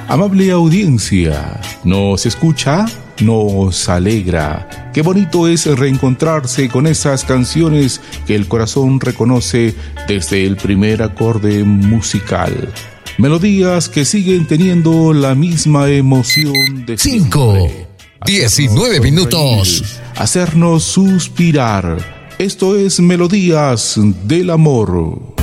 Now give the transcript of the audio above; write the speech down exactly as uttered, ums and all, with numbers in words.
Amable audiencia, ¿nos escucha? Nos alegra. Qué bonito es reencontrarse con esas canciones que el corazón reconoce desde el primer acorde musical. Melodías que siguen teniendo la misma emoción de cinco, diecinueve minutos. Hacernos suspirar. Esto es Melodías del Amor.